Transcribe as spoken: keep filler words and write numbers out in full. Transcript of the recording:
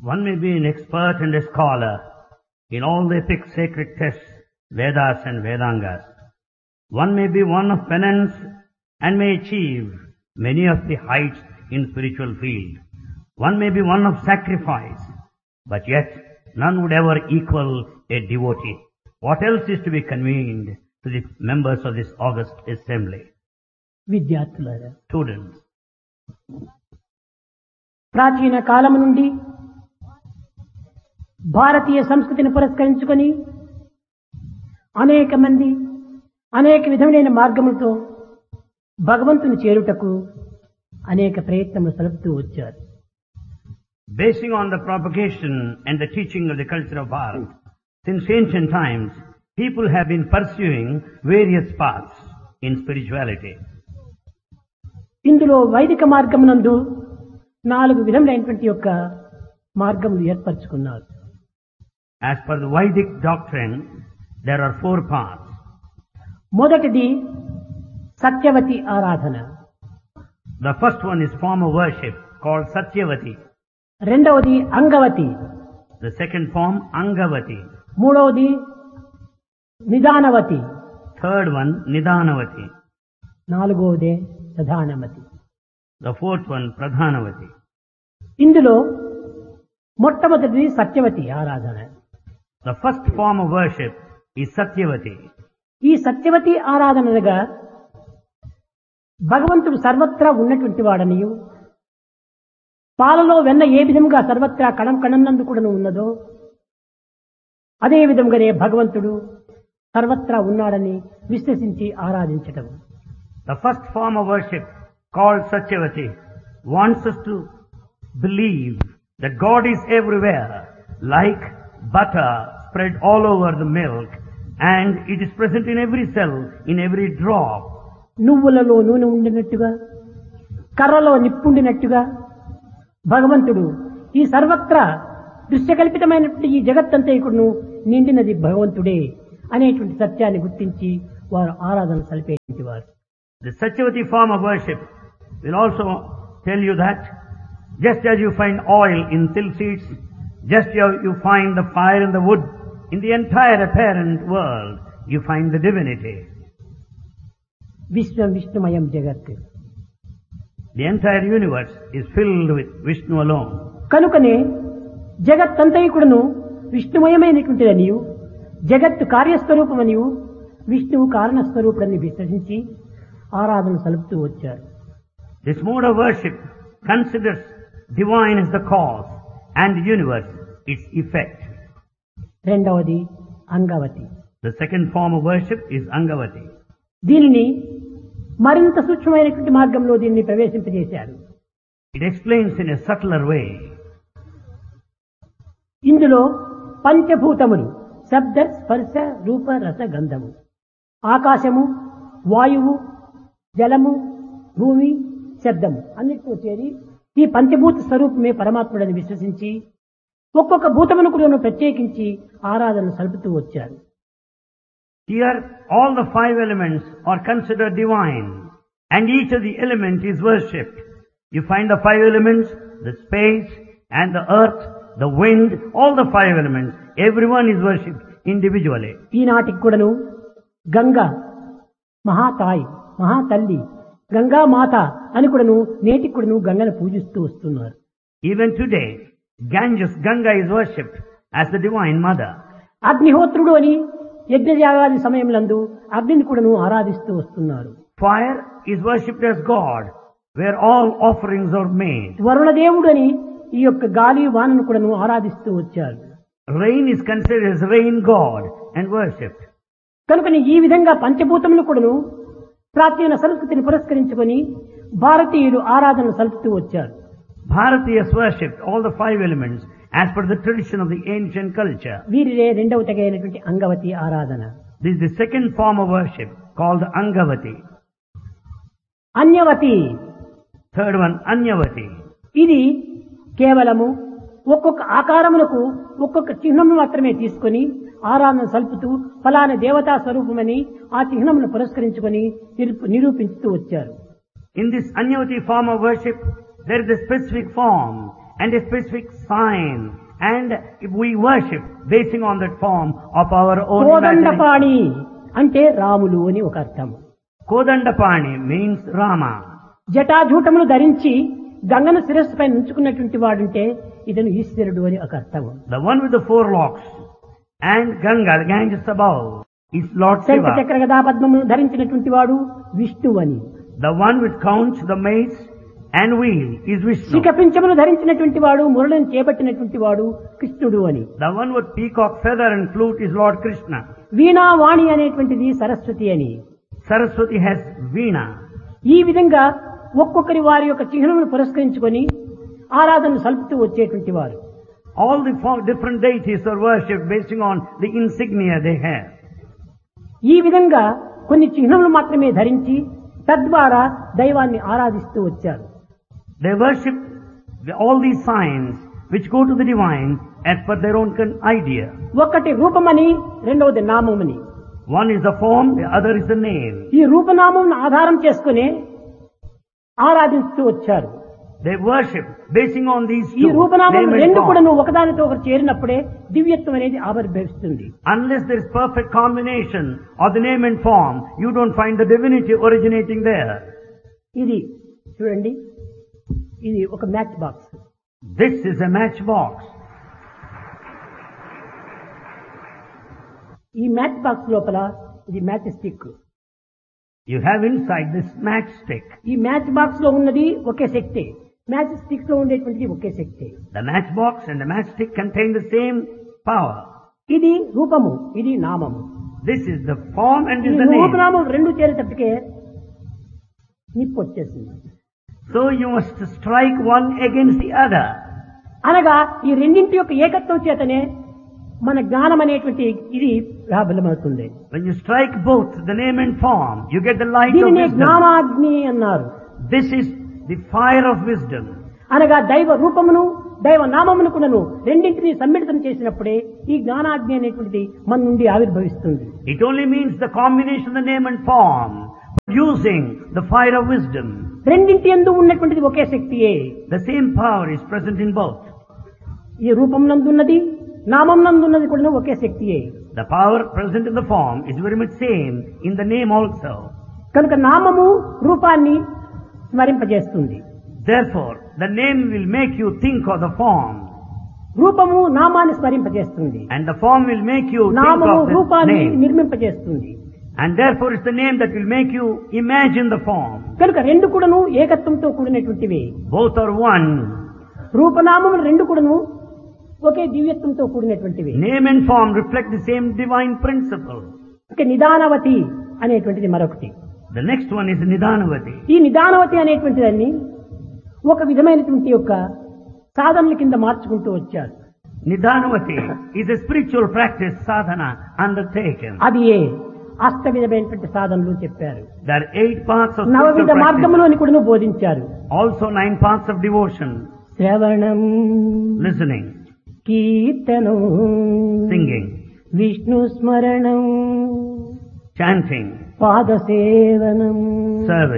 One may be an expert and a scholar in all the epic sacred texts, Vedas and Vedangas. One may be one of penance and may achieve many of the heights in spiritual field. One may be one of sacrifice, but yet none would ever equal a devotee. What else is to be convened to the members of this august assembly? విద్యార్థులారా, Students, ప్రాచీన కాలము నుండి భారతీయ సంస్కృతిని పురస్కరించుకొని అనేక మంది అనేక విధమైన మార్గములతో భగవంతుని చేరుటకు అనేక ప్రయత్నములు సలుపుతూ వచ్చారు. basing on the propagation and the teaching of the culture of Bharat, since ancient times, people have been pursuing various paths in spirituality. ఇందులో వైదిక మార్గమునందు నాలుగు విధములైనటువంటి యొక్క మార్గములు ఏర్పరచుకున్నారు. As per the Vedic doctrine, there are four paths. మొదటిది సత్యవతి ఆరాధన, The first one is form of worship called Satyavati. రెండవది Angavati, The second form, Angavati. మూడవది నిదానవతి, Third one, Nidanavati. నాలుగవదే ప్రధానమతి. The fourth one, Pradhanavati. ఇందులో మొట్టమొదటిది సత్యవతి ఆరాధన. The first form of worship is Satyavati. ఈ సత్యవతి ఆరాధనగా భగవంతుడు సర్వత్రా ఉన్నటువంటి వాడనియు, పాలలో వెన్న ఏ విధంగా సర్వత్రా కణం కణంనందు కూడా ఉన్నదో అదే విధంగానే భగవంతుడు సర్వత్రా ఉన్నాడని విశ్వసించి ఆరాధించటం. The first form of worship called Satyavati wants us to believe that God is everywhere, like butter spread all over the milk, and it is present in every cell, in every drop. నువ్వులలో నూనె ఉండినట్టుగా, కర్రలో నిప్పుండినట్టుగా భగవంతుడు ఈ సర్వత్రా దృశ్యకల్పితమైనటువంటి ఈ జగత్తంతా ఇక్కడను నిండినది భగవంతుడే అనేటువంటి సత్యాన్ని గుర్తించి వారు ఆరాధన సలిపేటువంటి వారు. The Satyavati form of worship will also tell you that just as you find oil in till seeds, just as you find the fire in the wood, in the entire apparent world, you find the divinity. విశ్వం విష్ణుమయం జగత్. The entire universe is filled with Vishnu alone. కనుకనే జగత్తంతైకుడును విష్ణుమయమైనటువంటిదనియు, జగత్తు కార్యస్వరూపమనియు, విష్ణువు కారణస్వరూపుడని విశ్వసించి ఆరాధన సలుపుతూ వచ్చారు. This mode of worship considers divine as the cause and the universe its effect. రెండవది Angavati. The second form of worship is Angavati. దీనిని మరింత సూక్ష్మమైనటువంటి మార్గంలో దీన్ని ప్రవేశింపజేశారు. It explains in a subtler way. ఇందులో పంచభూతములు శబ్ద స్పర్శ రూప రస గంధము, ఆకాశము, వాయువు, జలము, భూమి, శబ్దము అన్నిటితో చేరి ఈ పంచభూత స్వరూపమే పరమాత్ముడని విశ్వసించి ఒక్కొక్క భూతమును కూడా ప్రత్యేకించి ఆరాధన సలుపుతూ వచ్చారు. Here all the five elements are considered divine and each of the element is worshipped. You find the five elements, the space and the earth, the wind, all the five elements, everyone is worshipped individually. ఈనాటికి కూడాను గంగా మహాతాయి, మహాతల్లి, గంగా మాత అని కూడాను నేటికి కూడాను గంగను పూజిస్తూ వస్తున్నారు. Even today, Ganges, Ganga is worshipped as the divine mother. అగ్నిహోత్రుడు అని యజ్ఞయాగాది సమయంలందు అగ్నిని కూడాను ఆరాధిస్తూ వస్తున్నారు. Fire is worshipped as God, where all offerings are made. వరుణదేవుడు అని ఈ యొక్క గాలి వానను కూడాను ఆరాధిస్తూ వచ్చారు. Rain is considered as rain god and worshipped. కనుకని ఈ విధంగా పంచభూతములు కూడాను ప్రాచీన సంస్కృతిని పురస్కరించుకొని భారతీయులు ఆరాధన సలుపుతూ వచ్చారు. Bharatiyas worshipped all the five elements as per the tradition of the ancient culture. వీరిదే రెండవ తగైనటువంటి అంగవతి ఆరాధన. This is the second form of worship called Angavati. అన్యవతి. Third one, Anyavati. ఇది కేవలము ఒక్కొక్క ఆకారములకు ఒక్కొక్క చిహ్నము మాత్రమే తీసుకొని ఆరాధన సల్పుతూ ఫలానా దేవతా స్వరూపమని ఆ చిహ్నమును పురస్కరించుకొని నిరూపించుతూ వచ్చారు. In this Anyavati form of worship, there is a specific form and a specific sign. And if we worship basing on that form of our own imagination. Kodandapani అంటే రాములు అని ఒక అర్థం. Kodandapani means Rama. జటాజూటములు ధరించి గంగను శిరస్సుపై ఉంచుకున్నటువంటి వాడుంటే ఇతను ఈశ్వరుడు అని ఒక అర్థం. The one with the four locks and Ganga, the Ganges above, is Lord శంఖ Shiva. చక్ర గదా పద్మములు ధరించినటువంటి వాడు విష్ణువు అని. The one with conch, the mace and wheel is Vishnu. శిఖపించములు ధరించినటువంటి వాడు మురళిని చేపట్టినటువంటి వాడు కృష్ణుడు అని. The one with peacock feather and flute is Lord Krishna. వీణా వాణి అనేటువంటిది సరస్వతి అని. Saraswati has Veena. ఈ విధంగా ఒక్కొక్కరి వారి యొక్క చిహ్నమును పురస్కరించుకొని ఆరాధన సల్పుతూ వచ్చేటువంటి వారు. All the four different deities are worshipped basing on the insignia they have. ఈ విధంగా కొన్ని చిహ్నములు మాత్రమే ధరించి తద్వారా దైవాన్ని ఆరాధిస్తూ వచ్చారు. They worship the- all these signs which go to the divine as per their own con- idea. ఒకటి రూపమని, రెండవది నామమని. One is the form, the other is the name. ఈ రూపనామం ఆధారం చేసుకుని ఆరాధిస్తూ వచ్చారు. They worship basing on these ఈ two, రూపనామం name and రెండు form. కూడా ఒకదానితో ఒకటి చేరినప్పుడే దివ్యత్వం అనేది ఆవిర్భవిస్తుంది. Unless there is perfect combination of the name and form, you don't find the divinity originating there. ఇది చూడండి, ఇది ఒక match box. This is a matchbox. ఈ మ్యాచ్ బాక్స్ లోపల ఇది match stick. You have inside this matchstick. ఈ match box లో ఉన్నది ఒకే శక్తి, మ్యాచ్ స్టిక్ లో ఉండేటువంటిది ఒకే శక్తి. The matchbox and the matchstick contain the same power. ఇది రూపము, ఇది నామము. This is the form and ఈ is the name. రూపనామం రెండు చేరేటప్పటికే నిప్పు వచ్చేసింది. So you must strike one against the other. అనగా ఈ రెండింటి యొక్క ఏకత్వం చేతనే మన జ్ఞానం అనేటువంటి ఇది ప్రాబలమవుతుంది. When you strike both the name and form, you get the light of దీనినే wisdom. జ్ఞానాగ్ని అన్నారు. This is the fire of wisdom. అనగా దైవ రూపమును దైవ నామమునుకును రెండింటినీ సమ్మిళితం చేసినప్పుడే ఈ జ్ఞానాగ్ని అనేటువంటిది మన నుండి ఆవిర్భవిస్తుంది. It only means the combination of the name and form, using the fire of wisdom. రెండింటి యందు ఉన్నటువంటిది ఒకే శక్తియే. The same power is present in both. ఈ రూపం నందున్నది నామం నందున్నది కూడా ఒకే శక్తియే. The power present in the form is very much same in the name also. కనుక నామము రూపాన్ని స్మరింపజేస్తుంది. Therefore, the name will make you think of the form, రూపము నామాన్ని స్మరింపజేస్తుంది. and the form will make you think నామము of the రూపాన్ని name. నిర్మింపజేస్తుంది. And therefore it's the name that will make you imagine the form. కనుక రెండు కూడాను ఏకత్వంతో కూడినటువంటివి. Both are one. రూపనామములు రెండు కూడాను ఒకే దివ్యత్వంతో కూడినటువంటివి. Name and form reflect the same divine principle. ఇక నిదానవతి అనేటువంటిది మరొకటి. The next one is Nidanavati. ఈ నిదానవతి అనేటువంటి దాన్ని ఒక విధమైనటువంటి యొక్క సాధనల కింద మార్చుకుంటూ వచ్చారు. Nidanavati is a spiritual practice sadhana undertaken. అది ఏ అష్ట విధమైనటువంటి సాధనలు చెప్పారు. There are eight paths of నవవిధ spiritual practice. మార్గములోని కూడా బోధించారు. Also nine paths of devotion. శ్రవణం, Listening, కీర్తనం, singing, విష్ణు స్మరణం, chanting, పాదసేవనం, service.